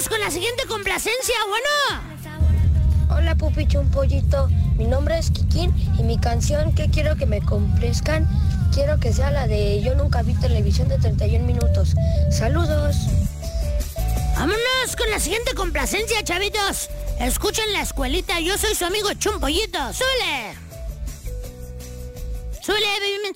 Vámonos con la siguiente complacencia, bueno. Hola Pupi Chumpollito, mi nombre es Kikín y mi canción que quiero que me complazcan, quiero que sea la de Yo nunca vi televisión de 31 minutos. Saludos. Vámonos con la siguiente complacencia, chavitos. Escuchen la escuelita, yo soy su amigo Chumpollito. ¡Súbele! ¡Súbele, baby!